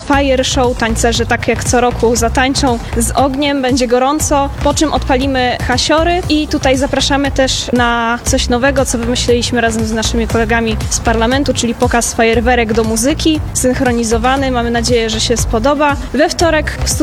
fire show, tancerze tak jak co roku zatańczą z ogniem, będzie gorąco, po czym odpalimy hasiory i tutaj zapraszamy też na coś nowego, co wymyśliliśmy razem z naszymi kolegami z parlamentu, czyli pokaz fajerwerek do muzyki, synchronizowany, mamy nadzieję, że się spodoba. We wtorek